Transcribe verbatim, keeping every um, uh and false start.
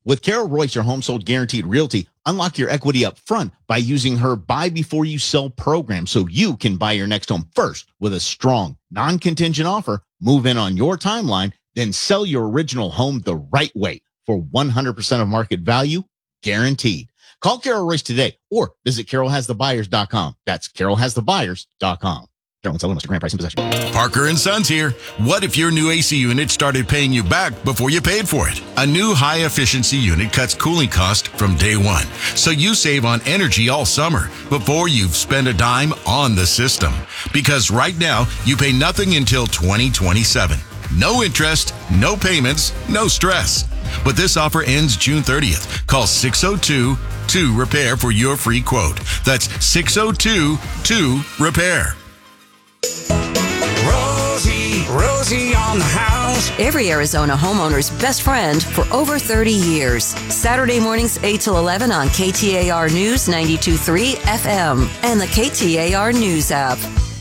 With Carol Royce, your home sold guaranteed realty, unlock your equity up front by using her buy before you sell program so you can buy your next home first with a strong, non-contingent offer, move in on your timeline, then sell your original home the right way for one hundred percent of market value, guaranteed. Call Carol Royce today or visit carol has the buyers dot com. That's carol has the buyers dot com. Carol and Sullivan, Mister Grand Price in possession. Parker and Sons here. What if your new A C unit started paying you back before you paid for it? A new high-efficiency unit cuts cooling cost from day one, so you save on energy all summer before you've spent a dime on the system. Because right now, you pay nothing until twenty twenty-seven. No interest, no payments, no stress. But this offer ends June thirtieth. Call six oh two, two, repair for your free quote. That's six oh two, two, repair. Rosie, Rosie on the house. Every Arizona homeowner's best friend for over thirty years. Saturday mornings eight till eleven on K T A R News ninety-two point three F M and the K T A R News app.